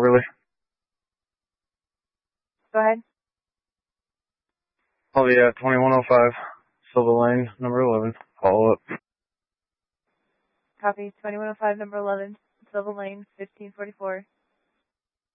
Really? Go ahead. Oh yeah, 2105 Silver Lane, number 11. Follow up. Copy. 2105, number 11, Silver Lane, 1544.